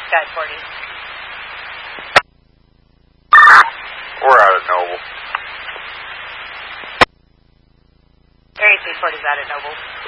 Sky 40. We're out at Noble. Area 340 is out at Noble.